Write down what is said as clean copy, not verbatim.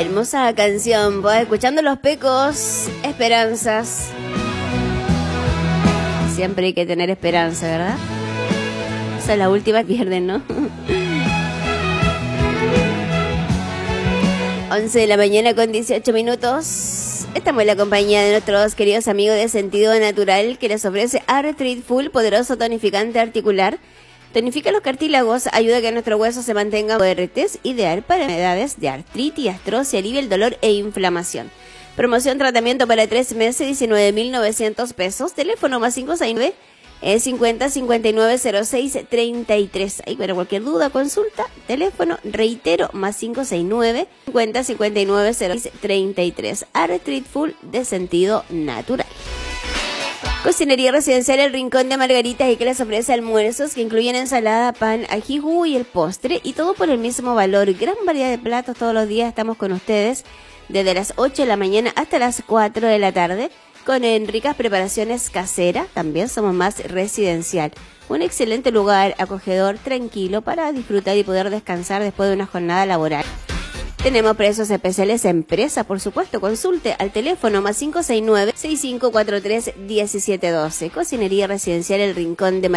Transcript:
Hermosa canción, pues, escuchando Los Pecos, Esperanzas. Siempre hay que tener esperanza, ¿verdad? Esa es la última, pierden, ¿no? 11 de la mañana con 18 minutos. Estamos en la compañía de nuestros queridos amigos de Sentido Natural, que les ofrece Arthrit Full, poderoso tonificante articular. Tonifica los cartílagos, ayuda a que nuestro hueso se mantenga fuertes, ideal para enfermedades de artritis, artrosis, alivia el dolor e inflamación. Promoción tratamiento para 3 meses, 19.900 pesos. Teléfono más 569 50 59 06 33. Ahí para cualquier duda, consulta, teléfono, reitero, más 569 50 59 06 33. Arthrit Full de Sentido Natural. Cocinería Residencial El Rincón de Margaritas, y que les ofrece almuerzos que incluyen ensalada, pan, ají, jugo y el postre, y todo por el mismo valor. Gran variedad de platos todos los días. Estamos con ustedes desde las 8 de la mañana hasta las 4 de la tarde, con ricas preparaciones caseras. También somos más residencial. Un excelente lugar, acogedor, tranquilo, para disfrutar y poder descansar después de una jornada laboral. Tenemos precios especiales empresa, por supuesto. Consulte al teléfono más 569 6543 1712. Cocinería Residencial El Rincón de